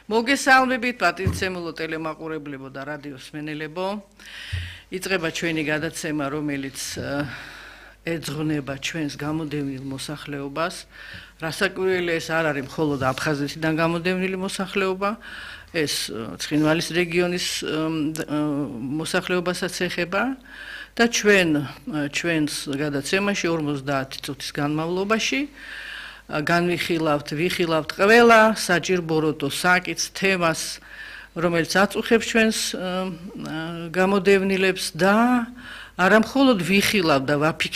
მოგესალმებით პატივცემულო ტელემაყურებლებო და რადიოს მსმენელებო. იწყება ჩვენი გადაცემა, რომელიც ეძღვნება ჩვენს გამოდევნილ მოსახლეობას. რასაკვირველია, ეს არ არის მხოლოდ აფხაზეთიდან გამოდევნილი მოსახლეობა, ეს ცხინვალის რეგიონის მოსახლეობასაც ეხება და ჩვენს გადაცემაში 50 წუთის განმავლობაში ვიხილავთ ყველა საჭირბოროტო საკითხს, თემას, რომელიც აწუხებს ჩვენს გამოდევნილებს და არა მხოლოდ ვიხილავთ და